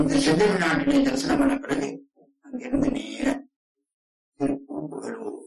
இந்த செந்தில் நாட்டிலே தரிசனம் பண்ண பிறகு அங்கிருந்து நேர திருப்பூம்புகளூர்.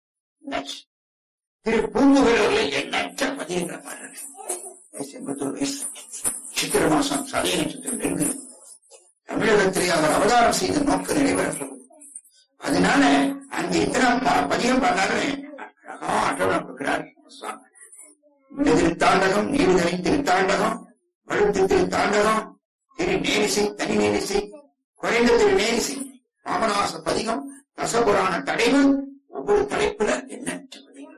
திருப்பூம்புகளூர்ல எண்ணற்ற பதியங்களை பாடுறேன். செம்பத்தூர் சித்திர மாசம் சதய நட்சத்திரத்திலிருந்து தமிழகத்திலே அவர் அவதாரம் செய்த நோக்க நிறைவேறப்படும். அதனால அங்க இத்தனை பதியம் பண்ணாரு. அழகா அட்டவணை கொடுக்கிறார். திருத்தாண்டகம், நீருதலை திருத்தாண்டகம், வழுத்து திருத்தாண்டகம், திரு நேரிசை, தனி நேரிசை, குறைந்த திரு நேரிசை, ராமநாச பதிகம், தசபுராண தடைகள், ஒவ்வொரு தலைப்புல எண்ணற்ற பதிகள்.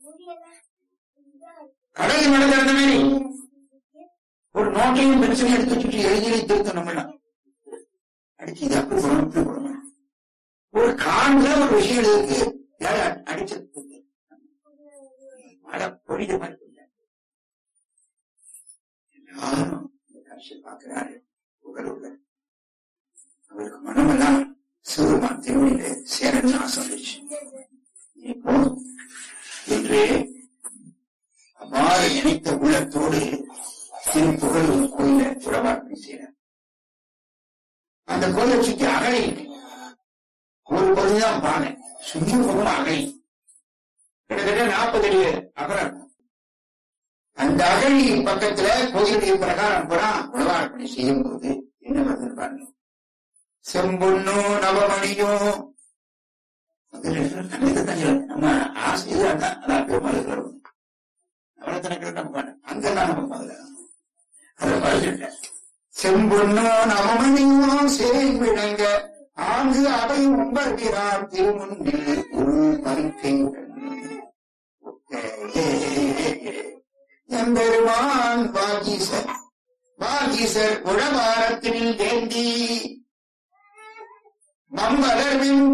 கடலை நடந்த மாதிரி ஒரு நோட்டையும் பென்சிலையும் எடுத்து சுற்றி எழுதியை திருத்தணும் அடிச்சு இது அப்படி போடணும். ஒரு காண்ல ஒரு விஷயம் இருக்கு அடிச்சிருக்கு மழை பொழித மாதிரி எல்லாரும் இந்த காட்சியை பார்க்கிறாரு. புகழுள்ள அவருக்கு மனமெல்லாம் சிவருமான் திருவடியில சேரன்னு ஆசைச்சு. இப்போ என்று அவ்வாறு நினைத்த உள்ளத்தோடு திருப்புகழூர் கோயில புறவார்ப்பணி செய்யறார். அந்த கோயிலை சுற்றி அகழி ஒரு பகுதிதான் பானை, சுற்றுப்புறம் அகழி கிட்டத்தட்ட 40 அடி அகலம். அந்த அகழி பக்கத்துல கோயிலுடைய பிரகாரம் கூட புறவார்ப்பணி செய்யும் போது என்ன வந்து பாருங்க, செம்பொன்னோ நவமணியோ நம்ம ஆசைதான் அதான் பெருமாள் நவரத்தனங்கள் நம்ம அங்கெல்லாம் நம்ம பார்க்கலாம். அதை பார்த்துட்ட செம்பொன்னோ நவமணியோ சேய் விளங்க ஆங்கு அவை உம்பர்கிறார் திருமுன்னில் ஒரு பருக்கை எம்பெருமான் வாகீசர் உழவாரத்தில் வேண்டி மம்பலர்வின்